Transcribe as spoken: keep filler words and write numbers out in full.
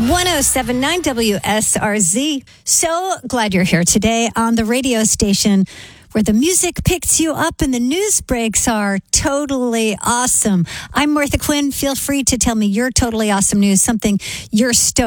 ten seventy-nine W S R Z. So glad you're here today on the radio station where the music picks you up and the news breaks are totally awesome. I'm Martha Quinn. Feel free to tell me your totally awesome news, something you're stoked